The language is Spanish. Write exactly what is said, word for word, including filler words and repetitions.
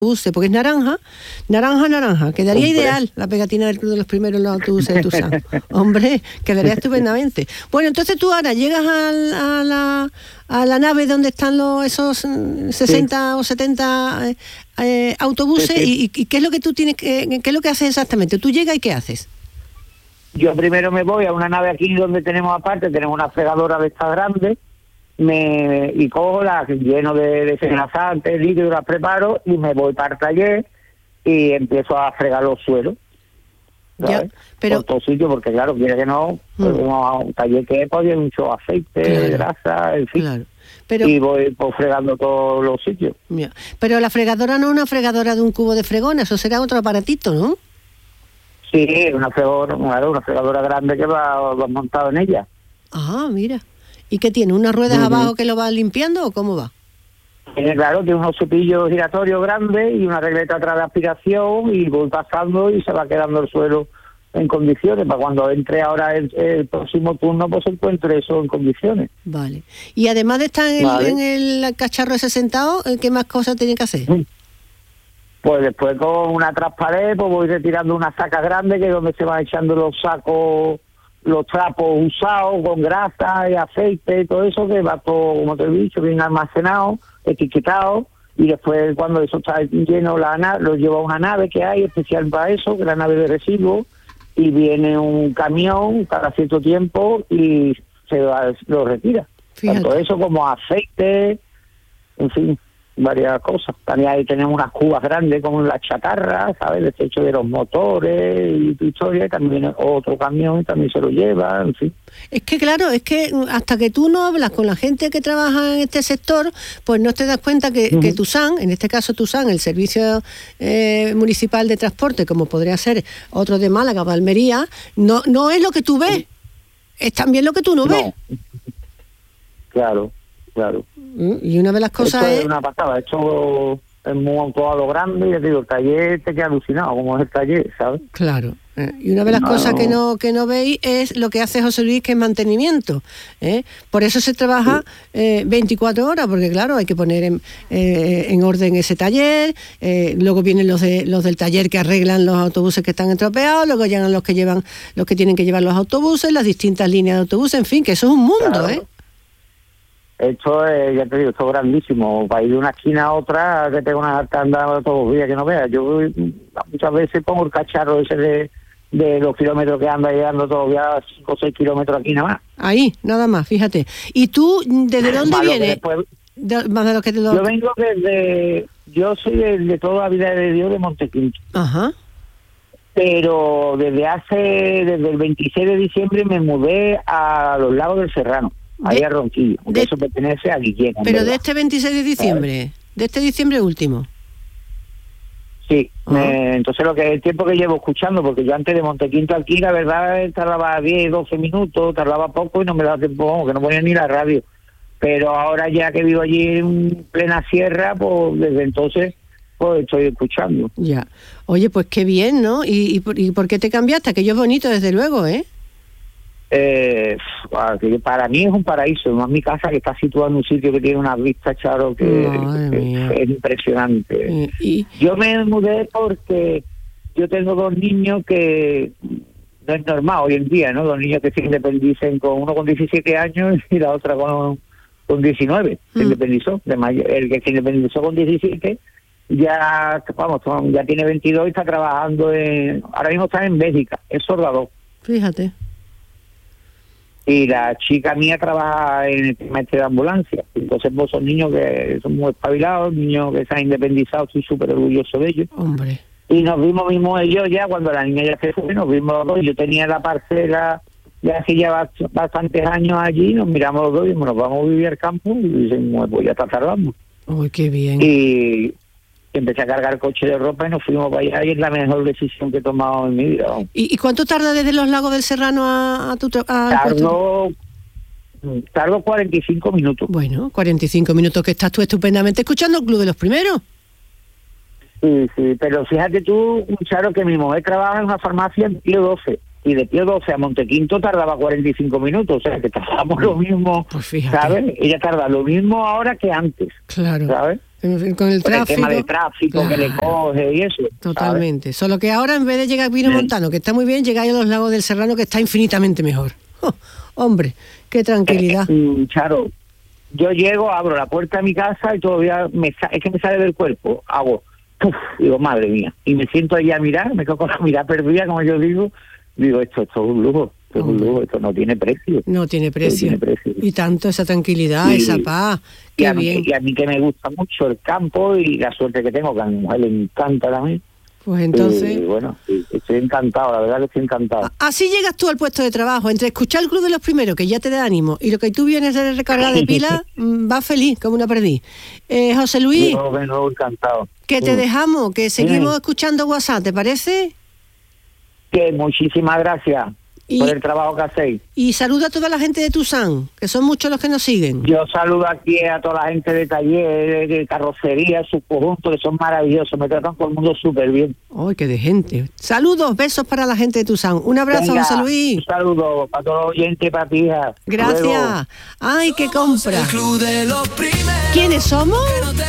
autobuses, porque es naranja, naranja, naranja, quedaría Hombre. ideal la pegatina del Club de los Primeros en los autobuses de Tusán. Hombre, quedaría estupendamente. Bueno, entonces tú ahora llegas al, a, la, a la nave donde están los esos mm, sesenta sí. o setenta eh, eh, autobuses, sí, sí. Y, y ¿qué es lo que tú tienes que, qué es lo que haces exactamente? Tú llegas y ¿qué haces? Yo primero me voy a una nave aquí donde tenemos aparte, tenemos una fregadora de estas grandes, me y cojo la lleno de desengrasante, líquido, las preparo y me voy para el taller y empiezo a fregar los suelos. Ya, pero por todo sitio, porque claro, quiere que no, mm. pues, un taller que pues, hay mucho aceite, claro, grasa, en fin. Claro. Pero, y voy pues, fregando todos los sitios. Ya. Pero la fregadora no es una fregadora de un cubo de fregón, eso será otro aparatito, ¿no? Sí, una fregadora, una fregadora grande que va, va montado en ella. Ah, mira. ¿Y qué tiene? ¿Unas ruedas uh-huh. abajo que lo va limpiando o cómo va? Tiene, claro, tiene unos cepillos giratorios grandes y una regleta atrás de aspiración y voy pasando y se va quedando el suelo en condiciones para cuando entre ahora el, el próximo turno pues encuentre eso en condiciones. Vale. Y además de estar en, vale. el, en el cacharro ese sentado, ¿qué más cosas tiene que hacer? Pues después con una transpared pues voy retirando una saca grande que es donde se van echando los sacos, los trapos usados con grasa y aceite y todo eso, que va todo, como te he dicho, bien almacenado, etiquetado, y después cuando eso está lleno la nave, lo lleva a una nave que hay especial para eso, que es la nave de residuos, y viene un camión cada cierto tiempo y se va, lo retira. Fíjate. Tanto eso como aceite, en fin, varias cosas. También ahí tenemos unas cubas grandes como la chatarra, ¿sabes? El techo de los motores y tu historia, y también otro camión también se lo lleva, en fin. Es que claro, es que hasta que tú no hablas con la gente que trabaja en este sector, pues no te das cuenta que, uh-huh. que Tusán, en este caso Tusán, el Servicio eh, Municipal de Transporte, como podría ser otro de Málaga o de Almería, no, no es lo que tú ves, es también lo que tú no, no. ves. Claro. Claro. Y una de las cosas esto es... es una pasada, esto es muy todo a lo grande y te digo, el taller te queda alucinado, como es el taller, ¿sabes? Claro. Eh, y una de las no, cosas que no que no veis es lo que hace José Luis, que es mantenimiento. ¿eh? Por eso se trabaja sí. eh, veinticuatro horas, porque claro, hay que poner en, eh, en orden ese taller, eh, luego vienen los de los del taller que arreglan los autobuses que están estropeados, luego llegan los que llevan los que tienen que llevar los autobuses, las distintas líneas de autobuses, en fin, que eso es un mundo, claro. ¿eh? Esto es, ya te digo, esto es grandísimo. Para ir de una esquina a otra, que tengo una alta andada todos los días que no veas. Yo muchas veces pongo el cacharro ese de, de los kilómetros que anda llegando todavía cinco o seis kilómetros aquí nada más. Ahí, nada más, fíjate. ¿Y tú, desde dónde más vienes? Después, de, más de lo que te lo... Yo vengo desde... Yo soy de, de toda la vida de Dios de Montequinto. Ajá. Pero desde hace... Desde el veintiséis de diciembre me mudé a los Lagos del Serrano. Ahí de, a Ronquillo, de, eso pertenece a Guillén. Pero ¿verdad? De este veintiséis de diciembre, ¿sabes? De este diciembre último. Sí, uh-huh. me, entonces lo que el tiempo que llevo escuchando, porque yo antes de Montequinto aquí, la verdad, tardaba diez, doce minutos, tardaba poco y no me daba tiempo, que no ponía ni la radio. Pero ahora ya que vivo allí en plena sierra, pues desde entonces pues estoy escuchando. Ya. Oye, pues qué bien, ¿no? ¿Y, y, por, y por qué te cambiaste? Aquello es bonito, desde luego, ¿eh? Eh, para mí es un paraíso, más mi casa que está situada en un sitio que tiene una vista, Charo, que, que es impresionante. ¿Y? Yo me mudé porque yo tengo dos niños que no es normal hoy en día, ¿no? Dos niños que se independicen, con uno con diecisiete años y la otra con, con diecinueve, se mm. independizó. De mayor, el que se independizó con diecisiete ya, vamos, ya tiene veintidós y está trabajando en, ahora mismo está en Bélgica, es soldador. Fíjate. Y la chica mía trabaja en el trimestre de ambulancia. Entonces vos son niños que son muy espabilados, niños que se han independizado, estoy súper orgulloso de ellos. Hombre. Y nos vimos mismo ellos ya, cuando la niña ya se fue, nos vimos los dos. Yo tenía la parcela ya hace ya bastantes años allí, nos miramos los dos y dijimos, nos vamos a vivir al campo, y dicen, pues ya está tardando. Uy, qué bien. Y empecé a cargar coche de ropa y nos fuimos para allá, y es la mejor decisión que he tomado en mi vida. ¿Y, y cuánto tarda desde los Lagos del Serrano a, a tu trabajo? Tardo, tardo cuarenta y cinco minutos. Bueno, cuarenta y cinco minutos que estás tú estupendamente escuchando el Club de los Primeros. Sí, sí, pero fíjate tú, Charo, que mi mujer trabaja en una farmacia en Pío doce, y de Pío doce a Montequinto tardaba cuarenta y cinco minutos, o sea, que tardamos lo mismo, pues fíjate. ¿sabes? Ella tarda lo mismo ahora que antes, claro. ¿sabes? con el Por el tráfico. tema de tráfico Claro. que le coge y eso. Totalmente. Solo que ahora, en vez de llegar a Pino Sí. Montano, que está muy bien, llegáis a los lagos del Serrano, que está infinitamente mejor. ¡Oh! Hombre, qué tranquilidad. Mm, Charo, yo llego, abro la puerta de mi casa y todavía me sa- es que me sale del cuerpo. Hago, ¡puf! Digo, madre mía. Y me siento allí a mirar, me quedo con la mirada perdida, como yo digo. Digo, esto, esto es un lujo, esto es un Hombre. lujo, esto no tiene precio. No tiene precio. tiene precio. Y tanto esa tranquilidad, Sí. esa paz. Y Qué a, mí, bien. y a mí que me gusta mucho el campo y la suerte que tengo, que a mi mujer le encanta también. Pues entonces... Y bueno, sí, estoy encantado, la verdad que estoy encantado. A- Así llegas tú al puesto de trabajo, entre escuchar el Club de los Primeros, que ya te da ánimo, y lo que tú vienes de recargar de pila, mm, va feliz, como una perdiz. Eh, José Luis, Yo vengo encantado. que te Sí. dejamos, que seguimos Sí. escuchando WhatsApp, ¿te parece? Que muchísimas gracias Y- por el trabajo que hacéis. Y saluda a toda la gente de Tuzán, que son muchos los que nos siguen. Yo saludo aquí a toda la gente de taller, de carrocería, sus conjuntos, que son maravillosos, me tratan todo el mundo súper bien. ¡Ay, qué de gente! Saludos, besos para la gente de Tuzán. Un abrazo, Venga, José Luis. un saludo para todos los oyentes, para ti, hija. Hasta luego. Gracias. ¡Ay, qué compra! El club de los primeros. ¿Quiénes somos? Que no te